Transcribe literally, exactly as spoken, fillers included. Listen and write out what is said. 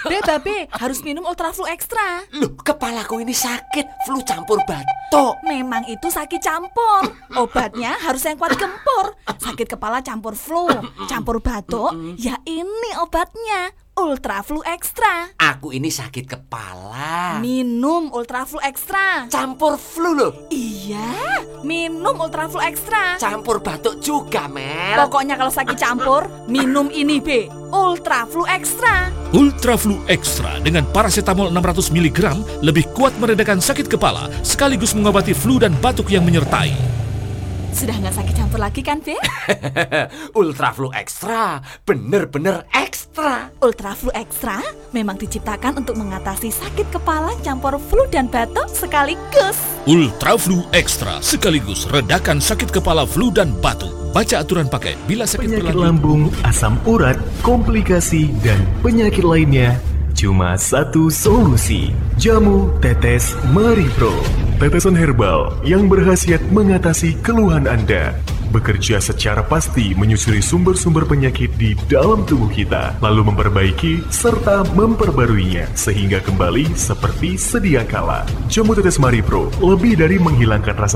Be, Babe, harus minum Ultra Flu Extra. Loh, kepalaku ini sakit, flu campur batuk. Memang itu sakit campur. Obatnya harus yang kuat gempur. Sakit kepala campur flu, campur batuk, ya ini obatnya. Ultra Flu Extra. Aku ini sakit kepala. Minum Ultra Flu Extra. Campur flu loh. Iya, minum Ultra Flu Extra. Campur batuk juga, Mel. Pokoknya kalau sakit campur, minum ini, Be. Ultra Flu Extra. Ultra Flu Extra dengan paracetamol enam ratus miligram lebih kuat meredakan sakit kepala sekaligus mengobati flu dan batuk yang menyertai. Sudah nggak sakit campur lagi kan, Be? Ultra Flu Extra, bener-bener ekstra. Ultra Flu Extra memang diciptakan untuk mengatasi sakit kepala campur flu dan batuk sekaligus. Ultra Flu Extra sekaligus redakan sakit kepala flu dan batuk. Baca aturan pakai bila sakit Penyakit berlanjut. lambung, asam urat, komplikasi, dan penyakit lainnya. Cuma satu solusi. Jamu Tetes Maripro. Tetesan herbal yang berkhasiat mengatasi keluhan Anda. Bekerja secara pasti menyusuri sumber-sumber penyakit di dalam tubuh kita, lalu memperbaiki serta memperbaruinya sehingga kembali seperti sedia kala. Jamu Tetes Maripro lebih dari menghilangkan rasa